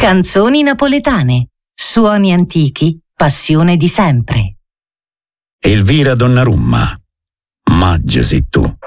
Canzoni napoletane, suoni antichi, passione di sempre. Elvira Donnarumma, Maggesi tu.